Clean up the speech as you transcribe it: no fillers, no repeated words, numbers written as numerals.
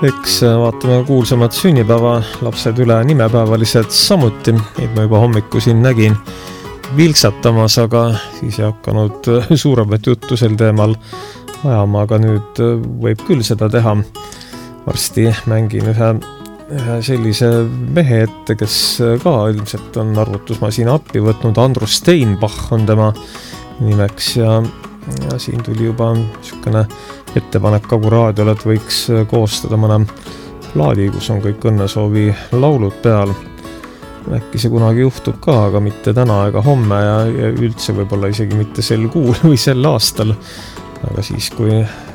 Eks vaatame kuulsamad sünnipäeva lapsed üle, nimepäevalised samuti, neid ma juba hommiku siin nägin vilksatamas, aga siis ei hakanud suuremat juttu sel teemal ajama, aga nüüd võib küll seda teha. Varsti mängin ühe sellise mehe ette, kes ka ilmselt on arvutusmasina appi võtnud, Andrus Steinbach on tema nimeks ja siin tuli juba niisugune ettepanek Kagu raadiole, et võiks koostada mõne plaadi, kus on kõik õnnesoovi laulud peal. Äkki see kunagi juhtub ka, aga mitte täna ega homme ja üldse võib-olla isegi mitte sel kuul või sel aastal. Aga siis, kui